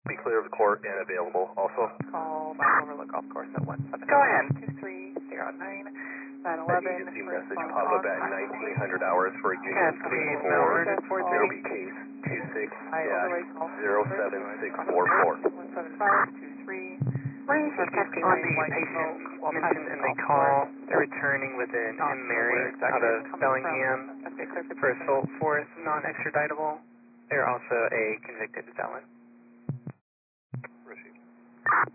Be clear of the court and available also. Call back Overlook Golf Course at 17. Go ahead. 2309 An 911. agency message pop up at 1900 hours for Union 34. There will be case 26-07644. 17523. Why is he testing on the patient Mentioned in the call, they're returning with an M. Mary out of Bellingham for assault force, non-extraditable. They're also a convicted felon.